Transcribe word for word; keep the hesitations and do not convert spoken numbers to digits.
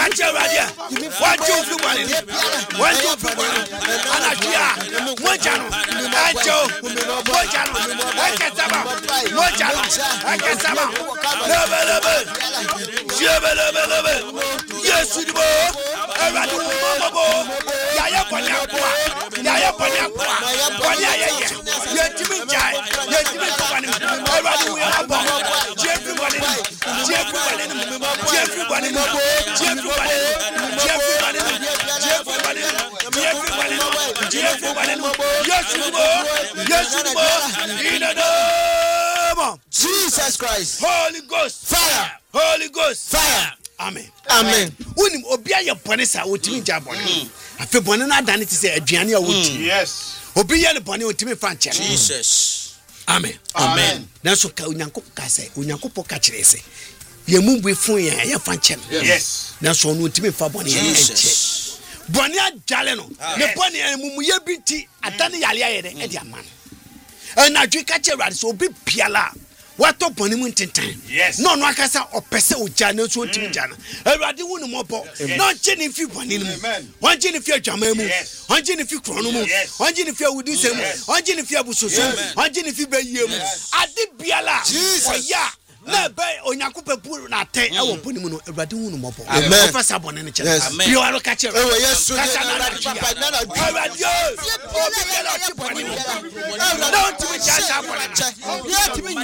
Catch your radio. One, two, three, one. One, two, three, one. Anachia. Mojano. Ancho. Mojano. Akasaba. Mojano. Akasaba. Lebe, lebe. Lebe, lebe, lebe. Yes, we do. Everybody, Momo. Yaya Panyakwa. Yaya Panyakwa. Panyaya. Yetimin Jai. Yetimin Company. Everybody, we are born. Jeffrey Bannon. Jeffrey Bannon. Jeffrey Bannon. Jeffrey Bannon. Jeffrey Bannon. Jeffrey Bannon. Jeffrey Bannon. Jeffrey Bannon. Yes, we do. Yes, we do. In the name of Jesus Christ. Holy Ghost. Fire. Holy Ghost. Fire. Amen. Amen. Unim obia ye bone sa otimi ja bone. Afi bone na dane ti se aduane a woti. Yes. Obi ye ne bone otimi fa nche. Jesus. Amen. Amen. Na so ka onyankopɔ ka se onyankopɔ ka kire se. Ye mu bu fun ye ye fa nche. Yes. Na so no otimi fa bone ye nche. Bone ajale no. Ne bone ye mumu ye bi ti adane yale aye de e di ama no. Na dwe ka kire so obi piala. What up on him in time? Yes. No, no, I can say, or person with Jana, so to Jana. Everybody wouldn't more. Not Jenny if you want him. One Jenny if you're Jamamu, one Jenny if you chronomo, one Jenny if you would do some, one Jenny if you have so, one Jenny if you be you. I did Biala. Jesus, yeah. Na be onyakopa pu na ten e wo ponimu no Awurade hu no mobo amen fa sabone ne chele bio aro ka chere oh yes kasa na papa na na Awurade o bi la ti ponimu don't me cha sabone ya ti me